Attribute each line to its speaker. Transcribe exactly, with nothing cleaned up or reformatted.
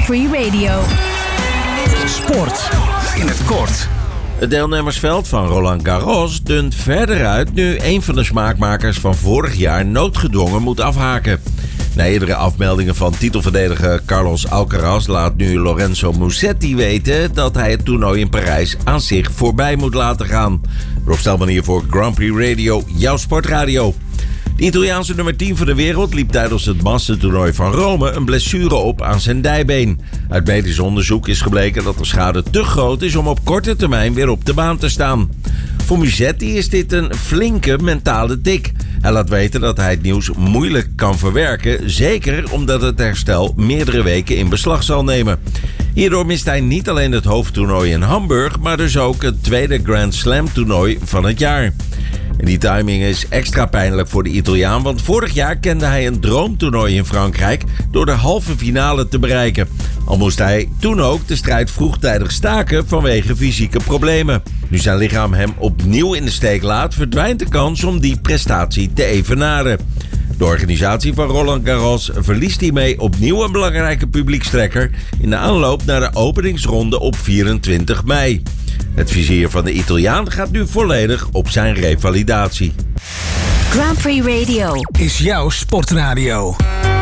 Speaker 1: Prix Radio.
Speaker 2: Sport in het kort.
Speaker 3: Het deelnemersveld van Roland Garros dunt verder uit nu een van de smaakmakers van vorig jaar noodgedwongen moet afhaken. Na eerdere afmeldingen van titelverdediger Carlos Alcaraz laat nu Lorenzo Musetti weten dat hij het toernooi in Parijs aan zich voorbij moet laten gaan. Rob Stelman hier voor Grand Prix Radio, jouw sportradio. De Italiaanse nummer tien van de wereld liep tijdens het Mastertoernooi van Rome een blessure op aan zijn dijbeen. Uit medisch onderzoek is gebleken dat de schade te groot is om op korte termijn weer op de baan te staan. Voor Musetti is dit een flinke mentale tik. Hij laat weten dat hij het nieuws moeilijk kan verwerken, zeker omdat het herstel meerdere weken in beslag zal nemen. Hierdoor mist hij niet alleen het hoofdtoernooi in Hamburg, maar dus ook het tweede Grand Slam toernooi van het jaar. En die timing is extra pijnlijk voor de Italiaan, want vorig jaar kende hij een droomtoernooi in Frankrijk door de halve finale te bereiken. Al moest hij toen ook de strijd vroegtijdig staken vanwege fysieke problemen. Nu zijn lichaam hem opnieuw in de steek laat, verdwijnt de kans om die prestatie te evenaren. De organisatie van Roland Garros verliest hiermee opnieuw een belangrijke publiekstrekker in de aanloop naar de openingsronde op vierentwintig mei. Het vizier van de Italiaan gaat nu volledig op zijn revalidatie.
Speaker 1: Grand Prix Radio
Speaker 2: is jouw sportradio.